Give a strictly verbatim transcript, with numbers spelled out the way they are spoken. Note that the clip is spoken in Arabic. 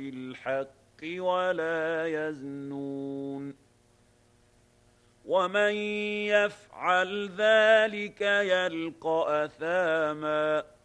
بالحق ولا يزنون ومن يفعل ذلك يلقى أثاما